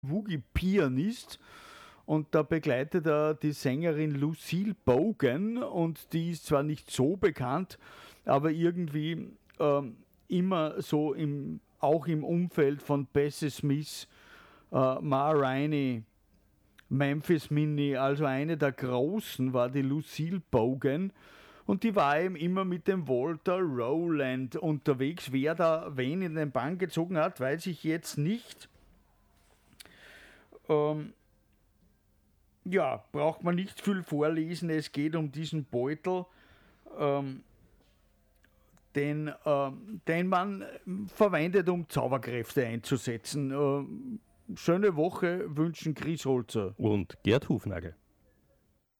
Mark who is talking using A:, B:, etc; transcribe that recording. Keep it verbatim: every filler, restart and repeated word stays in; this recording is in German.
A: Woogie-Pianist und da begleitet er die Sängerin Lucille Bogan und die ist zwar nicht so bekannt, aber irgendwie ähm, immer so im, auch im Umfeld von Bessie Smith, äh, Ma Rainey, Memphis Minnie, also eine der Großen war die Lucille Bogan. Und die war eben immer mit dem Walter Rowland unterwegs. Wer da wen in den Bann gezogen hat, weiß ich jetzt nicht. Ähm, ja, braucht man nicht viel vorlesen. Es geht um diesen Beutel, ähm, den, ähm, den man verwendet, um Zauberkräfte einzusetzen. Ähm, schöne Woche wünschen Chris Holzer
B: und Gerd Hufnagel.